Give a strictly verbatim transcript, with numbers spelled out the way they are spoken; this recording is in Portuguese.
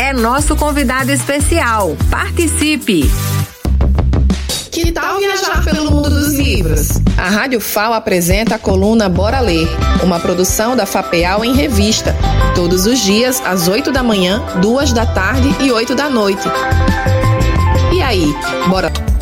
é nosso convidado especial. Participe! Que tal viajar pelo mundo dos livros? A Rádio F A U apresenta a coluna Bora Ler, uma produção da FAPEAL em revista, todos os dias às oito da manhã, duas da tarde e oito da noite. E aí, bora